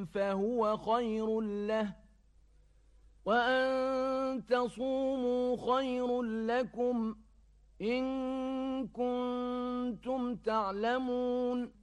فهو خير له، وأن تصوموا خير لكم إن كنتم تعلمون.